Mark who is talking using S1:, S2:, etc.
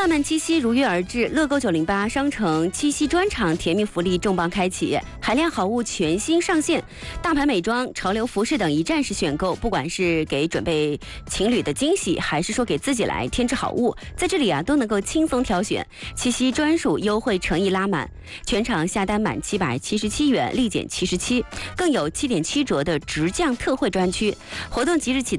S1: 浪漫七夕如约而至，乐购908商城七夕专场甜蜜福利重磅开启，海量好物全新上线，大牌美妆、潮流服饰等一站式选购，不管是给准备情侣的惊喜，还是说给自己来添置好物，在这里都能够轻松挑选。七夕专属优惠诚意拉满，全场下单满777元立减77%，更有7.7折的直降特惠专区，活动即日起